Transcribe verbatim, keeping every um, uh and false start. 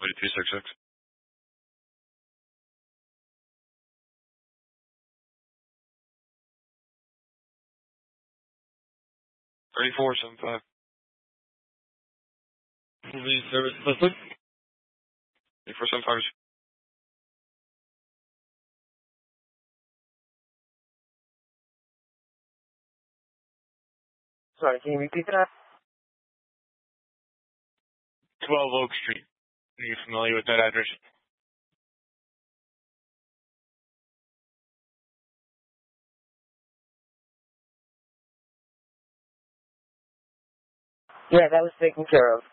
two six six. thirty-four seventy-five. Police service listed. thirty-four seventy-five. Sorry, can you repeat that? twelve Oak Street. Are you familiar with that address? Yeah, that was taken care of.